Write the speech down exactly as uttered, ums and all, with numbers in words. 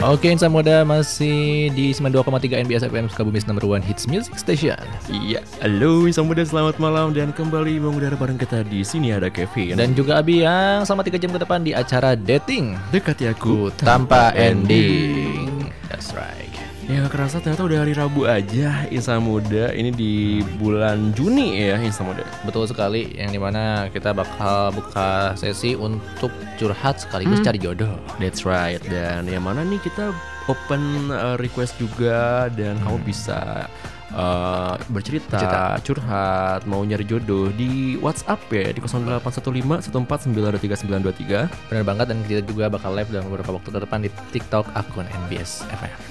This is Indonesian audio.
Oke, Insan Muda masih di sembilan puluh dua koma tiga N B S F M Sukabumi's number one hits music station. Iya, halo Insan Muda, selamat malam dan kembali mengudara bareng kita di sini ada Kevin dan juga Abi yang selama tiga jam ke depan di acara dating Dekati Aku tanpa ending. That's right. Ya gak kerasa ternyata udah hari Rabu aja Insan Muda. Ini di bulan Juni ya Insan Muda. Betul sekali, yang dimana kita bakal buka sesi untuk curhat sekaligus hmm. cari jodoh. That's right. Dan yang mana nih kita open uh, request juga. Dan hmm. kamu bisa uh, bercerita, bercerita, curhat, mau nyari jodoh di WhatsApp ya di nol delapan satu lima satu empat sembilan dua tiga sembilan dua tiga. Benar banget, dan kita juga bakal live dalam beberapa waktu ke depan di TikTok akun N B S F M.